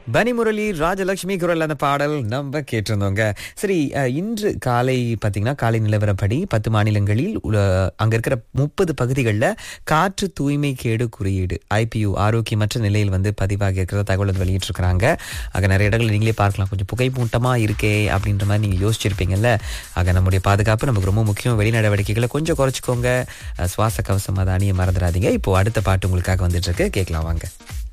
பனி முரளி ராஜலட்சுமி குரல் அந்த பாடல் நம்ம கேட்டிருந்தோங்க. சரி, இன்று காலை பார்த்தீங்கன்னா காலை நிலவரப்படி 10 மாநிலங்களில் அங்க இருக்கிற 30 பகுதிகளில் காற்று தூய்மை கேடு குறியீடு IPU ஆரோக்கியமற்ற நிலையில் வந்து பதிவாகி இருக்கிற தகவல் வந்து வெளியிட்டிருக்கிறாங்க. ஆக நிறைய இடங்கள் நீங்களே பார்க்கலாம், கொஞ்சம் புகை மூட்டமா இருக்கே அப்படின்ற மாதிரி நீங்க யோசிச்சிருப்பீங்கல்ல. ஆக நம்முடைய பாதுகாப்பு நமக்கு ரொம்ப முக்கியம். வெளி நடவடிக்கைகளை கொஞ்சம் குறைச்சிக்கோங்க. சுவாச கவசம் அதை அணிய மறந்துடாதீங்க. இப்போ அடுத்த பாட்டு உங்களுக்காக வந்துட்டு இருக்கு, கேட்கலாம் வாங்க.